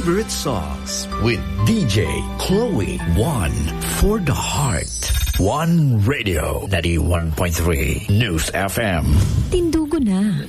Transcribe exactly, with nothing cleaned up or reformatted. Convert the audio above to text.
favorite songs with D J Chloe. One for the heart. One Radio. ninety-one point three News F M. Tindugo na.